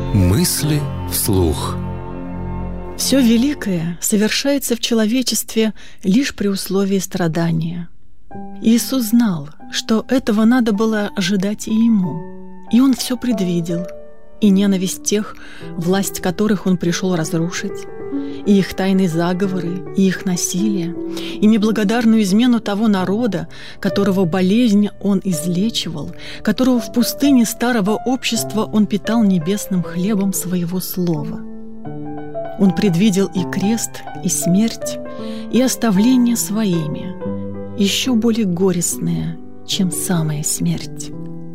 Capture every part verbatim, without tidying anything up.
Мысли вслух. Все великое совершается в человечестве лишь при условии страдания. Иисус знал, что этого надо было ожидать и Ему, и Он все предвидел, и ненависть тех, власть которых Он пришел разрушить, и их тайные заговоры, и их насилие, и неблагодарную измену того народа, которого болезнь Он излечивал, которого в пустыне старого общества Он питал небесным хлебом Своего Слова. Он предвидел и крест, и смерть, и оставление своими, еще более горестное, чем самая смерть.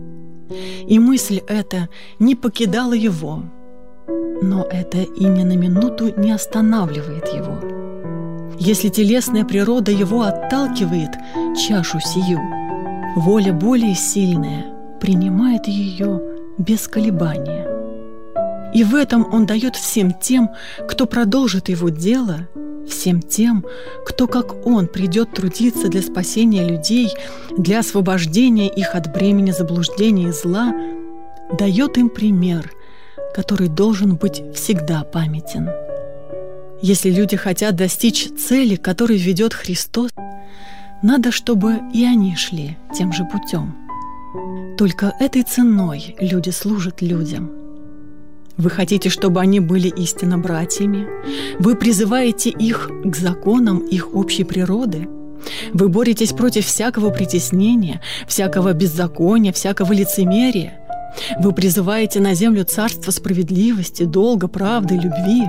И мысль эта не покидала его, но это и ни на минуту не останавливает его. Если телесная природа его отталкивает чашу сию, воля более сильная принимает ее без колебания. И в этом он дает всем тем, кто продолжит его дело, всем тем, кто, как он, придет трудиться для спасения людей, для освобождения их от бремени заблуждения и зла, дает им пример, который должен быть всегда памятен. Если люди хотят достичь цели, к которой ведет Христос, надо, чтобы и они шли тем же путем. Только этой ценой люди служат людям. Вы хотите, чтобы они были истинно братьями? Вы призываете их к законам их общей природы? Вы боретесь против всякого притеснения, всякого беззакония, всякого лицемерия? Вы призываете на землю царство справедливости, долга, правды, любви?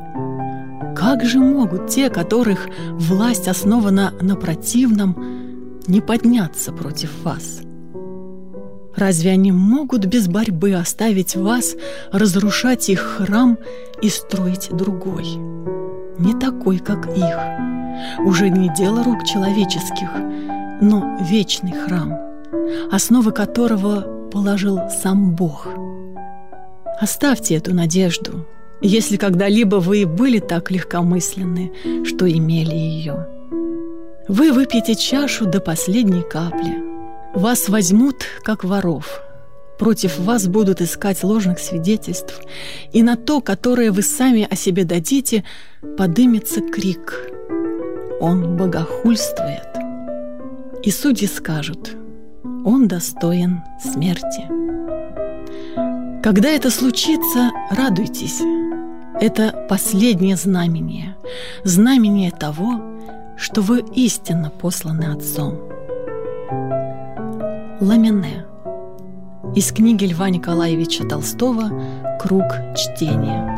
Как же могут те, которых власть основана на противном, не подняться против вас? Разве они могут без борьбы оставить вас, разрушать их храм и строить другой, не такой, как их, уже не дело рук человеческих, но вечный храм, основы которого положил сам Бог? Оставьте эту надежду, если когда-либо вы были так легкомысленны, что имели ее. Вы выпьете чашу до последней капли. Вас возьмут, как воров. Против вас будут искать ложных свидетельств, и на то, которое вы сами о себе дадите, подымется крик: «Он богохульствует!» И судьи скажут: «Он достоин смерти». Когда это случится, радуйтесь. Это последнее знамение, знамение того, что вы истинно посланы Отцом. Ламене. Из книги Льва Николаевича Толстого «Круг чтения».